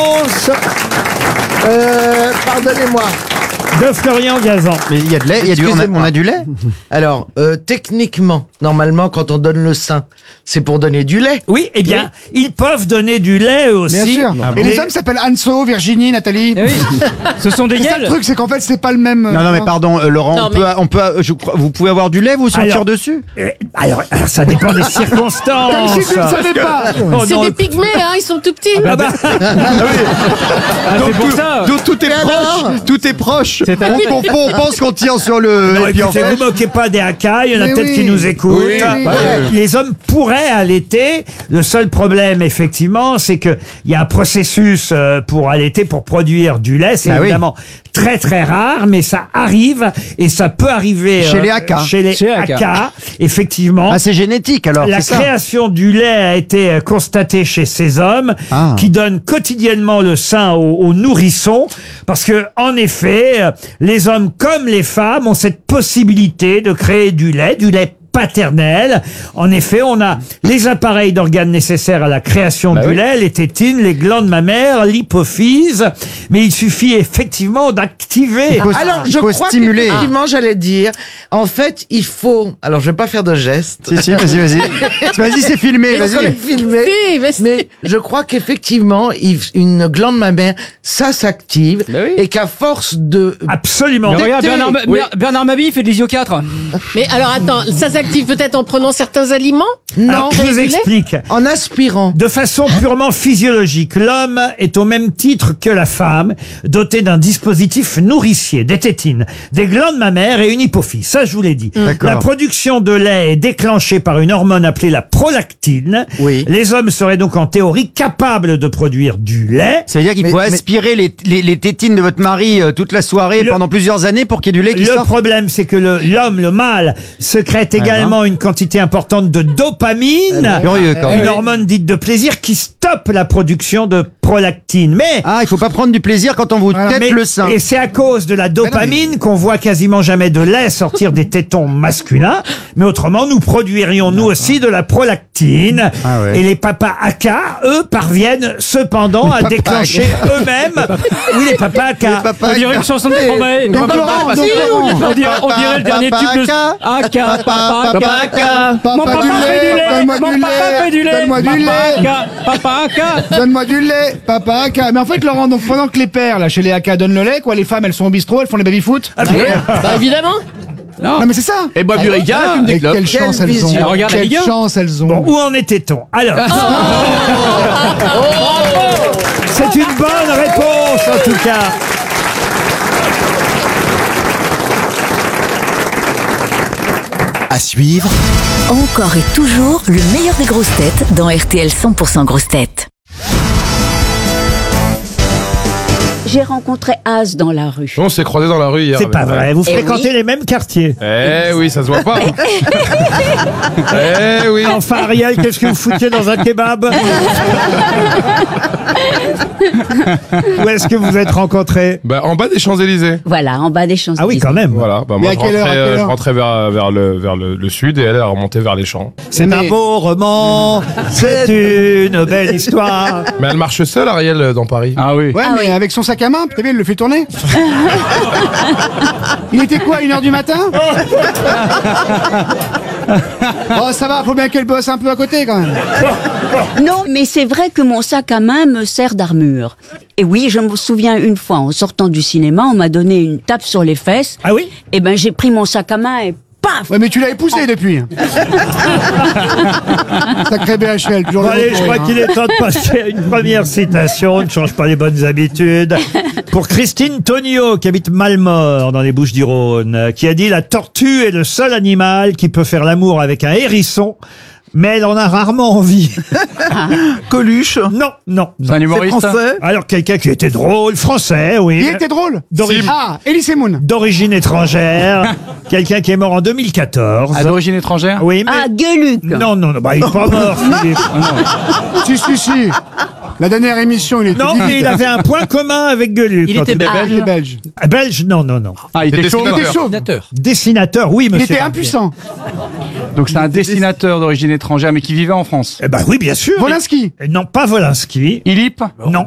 Pardonnez-moi. De Florian Gazan. Mais il y a de lait, on a du lait. Alors, techniquement, normalement, quand on donne le sein, c'est pour donner du lait. Oui, eh bien, ils peuvent donner du lait aussi. Bien sûr. Et les hommes s'appellent Anso, Virginie, Nathalie. Eh oui. Ce sont des C'est ça le gueules. truc, c'est qu'en fait, c'est pas le même. Non, mais pardon, Laurent, Non, vous pouvez avoir du lait, vous sentir Alors, dessus? Alors, ça dépend des Comme circonstances. si tu ne savais pas. Oh, C'est non. des pygmées, hein, ils sont tout petits. Ah bah, C'est pour ça. Donc tout est proche, tout est proche. C'est un- On pense qu'on tire sur le. non, et puis en écoutez, fait- vous moquez pas des haka, il y en a Mais peut-être oui. qui nous écoutent. Oui, oui. Les hommes pourraient allaiter. Le seul problème, effectivement, c'est que il y a un processus pour allaiter, pour produire du lait. C'est Ah oui. évidemment très très rare, mais ça arrive et ça peut arriver Chez les haka. Chez les Chez les haka. haka, effectivement. Ah, c'est génétique alors. La c'est ça. création du lait a été constatée chez ces hommes Ah. qui donnent quotidiennement le sein aux nourrissons parce que, en effet, les hommes comme les femmes ont cette possibilité de créer du lait paternel. En effet, on a les appareils d'organes nécessaires à la création du lait, les tétines, les glandes mammaires, l'hypophyse, mais il suffit effectivement d'activer. Alors, il je faut crois stimuler. qu'effectivement, j'allais dire, en fait, il faut... Alors, je vais pas faire de gestes. Si, vas-y. Vas-y, c'est filmé, Parce qu'on vas-y. est filmé. Si, Mais je crois qu'effectivement, une glande mammaire, ça s'active. Bah oui. Et qu'à force de... Absolument. Mais regarde, Oui. Bernard Mabille, il fait de l'isio 4. Mais alors attends, ça s'active peut-être en prenant certains aliments? Alors, je vous du lait explique. En aspirant. De façon purement physiologique, l'homme est au même titre que la femme, doté d'un dispositif nourricier, des tétines, des glandes mammaires et une hypophyse. Ça, je vous l'ai dit. D'accord. La production de lait est déclenchée par une hormone appelée la prolactine. Oui. Les hommes seraient donc en théorie capables de produire du lait. C'est-à-dire qu'il faut Mais- aspirer les tétines de votre mari toute la soirée pendant plusieurs années pour qu'il y ait du lait qui Le sorte. problème, c'est que l'homme, le mâle, sécrète également une quantité importante de dopamine, Curieux, quand même. une hormone dite de plaisir qui stoppe la production de prolactine. Mais Ah, il faut pas prendre du plaisir quand on vous tête Mais- le sein. Et c'est à cause de la dopamine qu'on voit quasiment jamais de lait sortir des tétons masculins. Mais autrement, nous produirions nous aussi de la prolactine. Ah ouais. Et les papas aka, eux, parviennent cependant à déclencher eux-mêmes. Oui, les papas aka. On dirait une chanson de Stromae. Donc, Laurent, On dirait le dernier tube de Aka, papa Aka. Mon Papa papa du fait lait, du lait. donne-moi Mon du papa lait, fait du lait. donne-moi du Papa lait. Aka, papa Aka. Donne-moi du lait, papa Aka. Mais en fait, Laurent, donc pendant que les pères, là, chez les Aka, donnent le lait, quoi, les femmes, elles sont au bistrot, elles font les baby-foot. Ah, Bah évidemment. Non, mais c'est ça. Et bois du Ricard, fume des Et clopes. quelle chance Quelle elles ont. vision. Regarde la Quelle Ligue un. chance elles ont. Bon, où en était-on? Alors. C'est une bonne réponse, en tout cas. À suivre, Encore et toujours le meilleur des grosses têtes dans RTL 100% grosses têtes. J'ai rencontré Az dans la rue. On s'est croisés dans la rue hier. C'est pas avec- vrai. Vous Eh fréquentez oui. les mêmes quartiers. Eh oui, ça se voit pas. Eh oui. Enfin, Ariel, qu'est-ce que vous foutiez dans un kebab? Où est-ce que vous êtes rencontrés? Bah, en bas des Champs-Élysées. Voilà, en bas des Champs-Élysées. Ah oui, quand même. Voilà. Bah, Mais moi, à je quelle heure, rentrais, à quelle je heure rentrais vers le sud et elle est remontée vers les champs. C'est un beau roman, c'est une belle histoire. Mais elle marche seule, Ariel, dans Paris. Ah oui. Ouais, mais avec son sac à main, t'as vu, elle le fait tourner. Il était quoi, 1h du matin? Oh, ça va, faut bien qu'elle bosse un peu à côté, quand même. Non, mais c'est vrai que mon sac à main me sert d'armure. Et oui, je me souviens une fois, en sortant du cinéma, on m'a donné une tape sur les fesses. Ah oui? Et ben, j'ai pris mon sac à main et paf! Ouais, mais tu l'as épousé depuis. Sacré BHL, toujours Bon, le allez, même je crois pourri, qu'il est temps de passer à une première citation. Ne change pas les bonnes habitudes. Pour Christine Tonio, qui habite Malmort, dans les Bouches-du-Rhône, qui a dit « La tortue est le seul animal qui peut faire l'amour avec un hérisson, mais elle en a rarement envie. » Coluche. Non. C'est un humoriste. Alors, quelqu'un qui était drôle, français, oui. Il était drôle. D'origine- Ah, Elie Semoun. D'origine étrangère. Quelqu'un qui est mort en 2014. À d'origine étrangère. Oui, mais... Ah, Gueuluc! Non, bah, il est pas mort, Philippe. Si. La dernière émission, il était Non, mais il avait un point commun avec Gueuluc. Il était en tout cas. Il était belge. Belge, non. Ah, il était C'était chauve. Il était chauve. Dessinateur, oui, Il monsieur. était Barbier. impuissant. Donc c'est un dessinateur d'origine étrangère, mais qui vivait en France. Eh ben oui, bien sûr. Volinsky. Non, pas Volinsky. Ilip. Non.